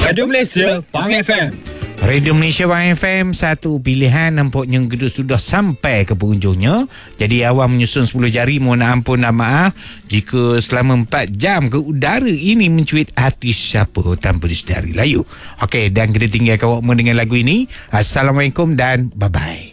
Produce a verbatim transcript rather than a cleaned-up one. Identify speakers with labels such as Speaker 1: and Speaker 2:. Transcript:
Speaker 1: Radio Malaysia, Pang F M.
Speaker 2: Radio Malaysia Pang F M, satu pilihan. Nampaknya kita sudah sampai ke penghujungnya. Jadi awam menyusun sepuluh jari. Mohon ampun dan maaf jika selama empat jam ke udara ini mencuit hati siapa tanpa disedari layu. Okey, dan kita tinggalkan awakmu dengan lagu ini. Assalamualaikum dan bye-bye.